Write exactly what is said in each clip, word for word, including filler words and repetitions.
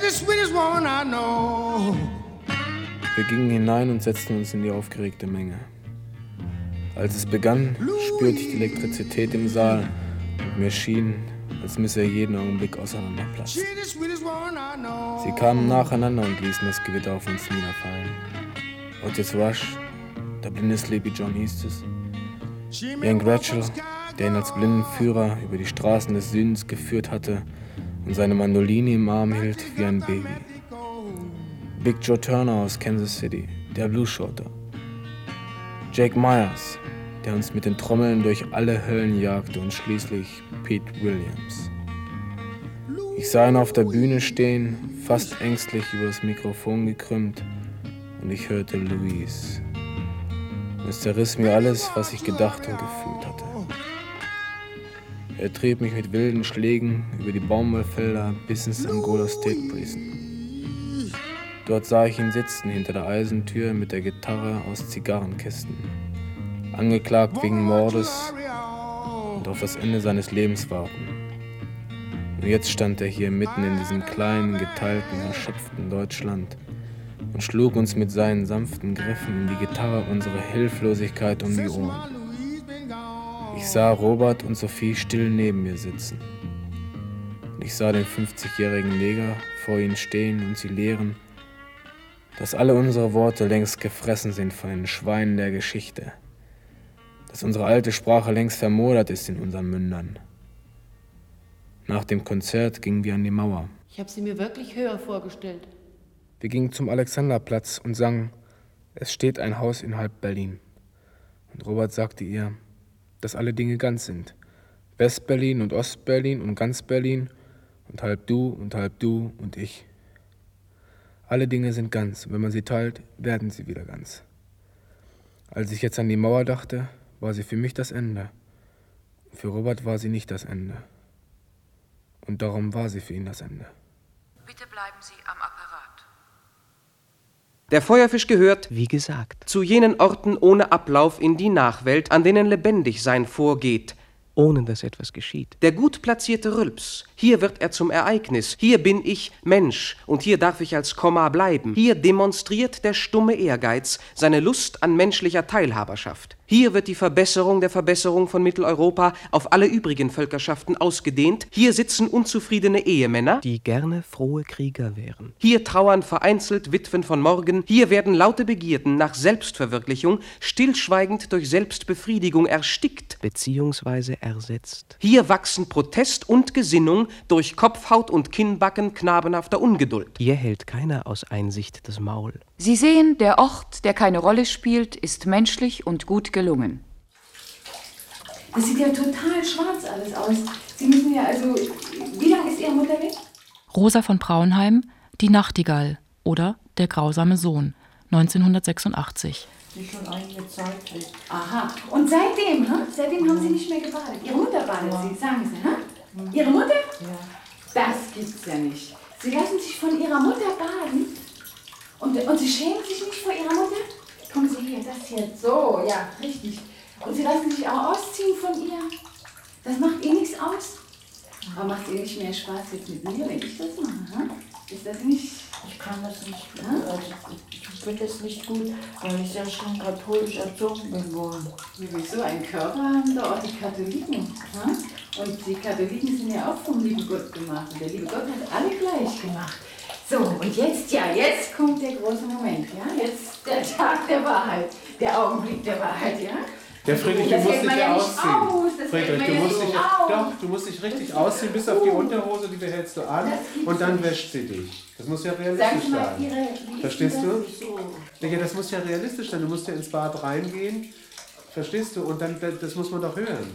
Wir gingen hinein und setzten uns in die aufgeregte Menge. Als es begann, spürte ich die Elektrizität im Saal und mir schien, als müsse er jeden Augenblick auseinanderplatzen. Sie kamen nacheinander und ließen das Gewitter auf uns niederfallen. Otis Rush, der blinde Sleepy John hieß es, Ian Gratchell, der ihn als blinden Führer über die Straßen des Südens geführt hatte und seine Mandoline im Arm hielt wie ein Baby. Big Joe Turner aus Kansas City, der Blueshorter. Jake Myers, der uns mit den Trommeln durch alle Höllen jagte, und schließlich Pete Williams. Ich sah ihn auf der Bühne stehen, fast ängstlich über das Mikrofon gekrümmt, und ich hörte Louise. Es zerriss mir alles, was ich gedacht und gefühlt hatte. Er trieb mich mit wilden Schlägen über die Baumwollfelder bis ins Angola State Prison. Dort sah ich ihn sitzen hinter der Eisentür mit der Gitarre aus Zigarrenkisten, angeklagt wegen Mordes und auf das Ende seines Lebens warten. Und jetzt stand er hier mitten in diesem kleinen, geteilten, erschöpften Deutschland und schlug uns mit seinen sanften Griffen in die Gitarre unsere Hilflosigkeit um die Ohren. Ich sah Robert und Sophie still neben mir sitzen. Und ich sah den fünfzigjährigen Neger vor ihnen stehen und sie lehren, dass alle unsere Worte längst gefressen sind von den Schweinen der Geschichte, dass unsere alte Sprache längst vermodert ist in unseren Mündern. Nach dem Konzert gingen wir an die Mauer. Ich habe sie mir wirklich höher vorgestellt. Wir gingen zum Alexanderplatz und sangen, es steht ein Haus in halb Berlin. Und Robert sagte ihr, dass alle Dinge ganz sind. West-Berlin und Ost-Berlin und ganz Berlin und halb du und halb du und ich. Alle Dinge sind ganz, und wenn man sie teilt, werden sie wieder ganz. Als ich jetzt an die Mauer dachte, war sie für mich das Ende. Für Robert war sie nicht das Ende. Und darum war sie für ihn das Ende. Bitte bleiben Sie am Apparat. Der Feuerfisch gehört, wie gesagt, zu jenen Orten ohne Ablauf in die Nachwelt, an denen Lebendigsein vorgeht, ohne dass etwas geschieht. Der gut platzierte Rülps, hier wird er zum Ereignis, hier bin ich Mensch und hier darf ich als Komma bleiben. Hier demonstriert der stumme Ehrgeiz seine Lust an menschlicher Teilhaberschaft. Hier wird die Verbesserung der Verbesserung von Mitteleuropa auf alle übrigen Völkerschaften ausgedehnt. Hier sitzen unzufriedene Ehemänner, die gerne frohe Krieger wären. Hier trauern vereinzelt Witwen von morgen. Hier werden laute Begierden nach Selbstverwirklichung stillschweigend durch Selbstbefriedigung erstickt bzw. ersetzt. Hier wachsen Protest und Gesinnung durch Kopfhaut und Kinnbacken knabenhafter Ungeduld. Hier hält keiner aus Einsicht das Maul. Sie sehen, der Ort, der keine Rolle spielt, ist menschlich und gut gelungen. Das sieht ja total schwarz alles aus. Sie müssen ja also... Wie lange ist Ihre Mutter weg? Rosa von Braunheim, Die Nachtigall oder Der grausame Sohn, neunzehnhundertsechsundachtzig. Die ist schon einige Zeit weg. Aha. Und seitdem, ha? Seitdem haben Sie nicht mehr gebadet. Ihre Mutter badet ja. Sie, sagen Sie, ha? Mhm. Ihre Mutter? Ja. Das gibt's ja nicht. Sie lassen sich von Ihrer Mutter baden? Und, und Sie schämen sich nicht vor Ihrer Mutter? Kommen Sie hier, das hier. So, ja, richtig. Und Sie lassen sich auch ausziehen von ihr? Das macht Ihnen nichts aus? Aber macht Ihnen nicht mehr Spaß jetzt mit mir, wenn ich das mache? Ha? Ist das nicht... Ich kann das nicht gut. Also ich finde es nicht gut, weil ich ja schon katholisch erzogen bin worden. Wieso? Einen Körper haben doch auch die Katholiken. Ha? Und die Katholiken sind ja auch vom lieben Gott gemacht. Und der liebe Gott hat alle gleich gemacht. So, und jetzt, ja, jetzt kommt der große Moment. Ja? Jetzt der Tag der Wahrheit, der Augenblick der Wahrheit, ja? Ja, Friedrich, du musst dich ja, ja ausziehen. Aus, Friedrich, du ja musst dich aus. doch, du musst dich richtig ausziehen, bis auf die Unterhose, die behältst du an und dann nicht. Wäscht sie dich. Das muss ja realistisch mal, sein. ihre, Verstehst du? So. Ja, das muss ja realistisch sein. Du musst ja ins Bad reingehen. Verstehst du? Und dann, das muss man doch hören.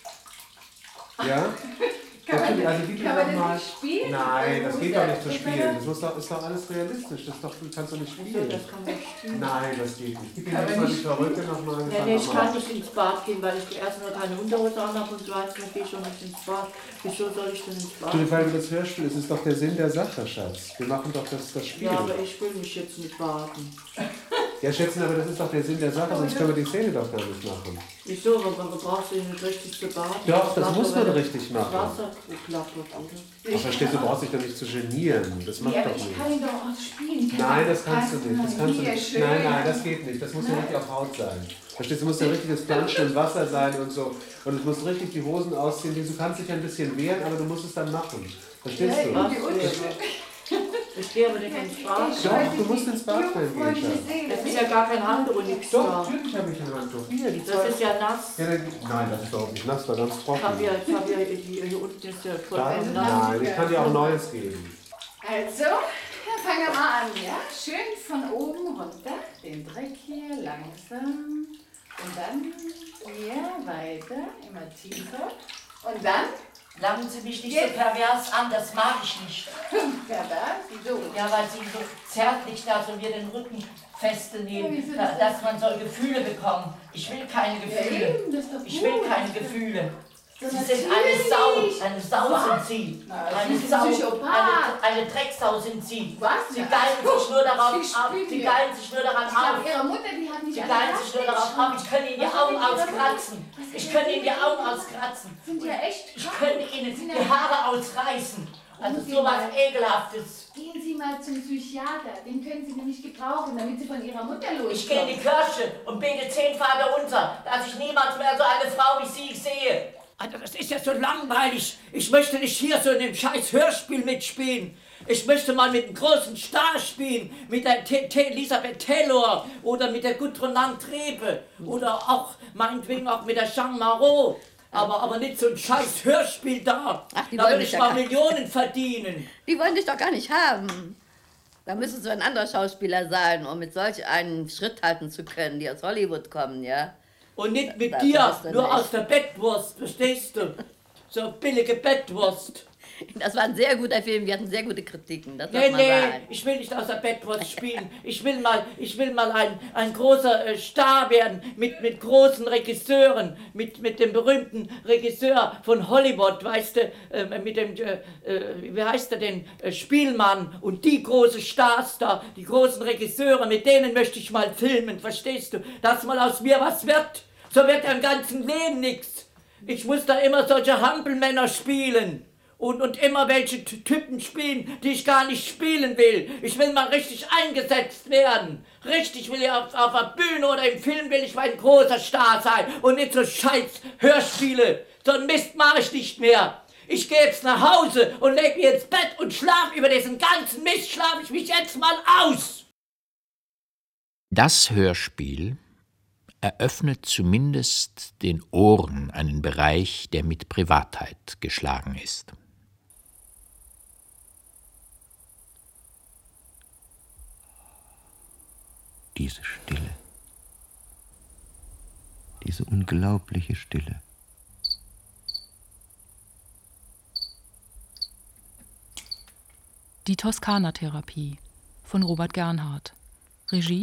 Ja? Kann man, das, also, kann man das mal, nicht spielen? Nein, das geht doch nicht zu geht spielen. Das muss doch, ist doch alles realistisch. Das doch, du kannst doch nicht spielen. Das kann man spielen. Nein, das geht nicht. Gib mir jetzt mal die Verrückte nochmal. Ja, nee, ich kann nicht ins Bad gehen, weil ich erst mal keine Unterhose anhabe und zweitens gehe ich schon nicht ins Bad. Wieso soll ich denn ins Bad? Du, weil das Hörspiel ist, ist doch der Sinn der Sache, Schatz. Wir machen doch das, das Spiel. Ja, aber ich will mich jetzt nicht baden. Ja, Schätzchen, aber das ist doch der Sinn der Sache, sonst können wir die Szene doch gar nicht machen. Wieso? Man braucht sich nicht richtig zu baden. Doch, das muss man richtig machen. Das Wasser klappert, oder? Ach, verstehst du, du brauchst dich doch nicht zu genieren. Das macht Ja, doch aber ich nicht. kann ihn doch auch spielen. Nein, das kannst du nicht. Das kannst du Hier, nicht. schön. Nein, nein, das geht nicht. Das muss ja richtig auf Haut sein. Verstehst du, muss ja richtiges Planschen im Wasser sein und so. Und du musst richtig die Hosen ausziehen. Du kannst dich ein bisschen wehren, aber du musst es dann machen. Verstehst du? Was? Ich gehe aber nicht ins Bad. Doch, du musst ins Bad rein gehen. Es ist ja gar kein Handtuch und nichts Doch, da. natürlich habe ich ein Handtuch. Hier, die Das ist ja nass. Ja, dann, nein, das ist doch nicht nass, war ganz trocken. Ich habe ja, ich hab ja hier, hier unten ist ja voll Da, nass. nein, ich kann dir auch Neues geben. Also, dann fangen wir mal an, ja? Schön von oben runter, den Dreck hier langsam. Und dann hier weiter, immer tiefer. Und dann? Lachen Sie mich nicht so pervers an, das mag ich nicht. Pervers? Wieso? Ja, weil Sie so zärtlich da so mir den Rücken festnehmen, da, dass man soll Gefühle bekommen. Ich will keine Gefühle. Ich will keine Gefühle. Sie sind eine Sau, eine Sau sind Sie. Eine Sau, eine, eine Drecksau sind Sie. Was? Sie geilen sich nur darauf ab, Sie geilen sich nur daran Ich glaube, auf. ihre Mutter, die hat nicht Sie geilen sich nur darauf ab, ich könnte Ihnen die Augen auskratzen. Ich könnte Ihnen die Augen auskratzen. Sind ja echt Ich könnte Ihnen die Haare ausreißen. Also sowas Ekelhaftes. Gehen Sie mal zum Psychiater, den können Sie nämlich gebrauchen, damit Sie von Ihrer Mutter loskommen. Ich gehe in die Kirche und bete zehn Vater unter, dass ich niemals mehr so eine Frau wie Sie sehe. Also das ist ja so langweilig. Ich möchte nicht hier so in dem scheiß Hörspiel mitspielen. Ich möchte mal mit einem großen Star spielen, mit der T T Elisabeth Taylor oder mit der Gudrun Landtrebe oder auch meinetwegen auch mit der Jean Marot. Aber, aber nicht so ein scheiß Hörspiel da. Ach, die da wollen würde mich ich ja mal gar- Millionen verdienen. Die wollen dich doch gar nicht haben. Da müsstest du ein anderer Schauspieler sein, um mit solch einen Schritt halten zu können, die aus Hollywood kommen, ja? Und nicht mit Das dir, weißt du nur nicht. aus der Bettwurst, verstehst du? So billige Bettwurst. Das war ein sehr guter Film, wir hatten sehr gute Kritiken, das Nee, darf man nee, sagen. ich will nicht aus der Bettwurst spielen. Ich will mal, ich will mal ein, ein großer äh, Star werden mit, mit großen Regisseuren, mit, mit dem berühmten Regisseur von Hollywood, weißt du, äh, mit dem, äh, äh, wie heißt er denn, äh, Spielmann und die großen Stars da, die großen Regisseure, mit denen möchte ich mal filmen, verstehst du, dass mal aus mir was wird. So wird im ganzen Leben nichts. Ich muss da immer solche Hampelmänner spielen. Und, und immer welche Ty- Typen spielen, die ich gar nicht spielen will. Ich will mal richtig eingesetzt werden. Richtig will ich auf, auf der Bühne oder im Film will ich mal ein großer Star sein. Und nicht so scheiß Hörspiele. So ein Mist mache ich nicht mehr. Ich gehe jetzt nach Hause und leg mich ins Bett und schlaf. Über diesen ganzen Mist schlafe ich mich jetzt mal aus. Das Hörspiel eröffnet zumindest den Ohren einen Bereich, der mit Privatheit geschlagen ist. Diese Stille, diese unglaubliche Stille. Die Toskana-Therapie von Robert Gernhardt. Regie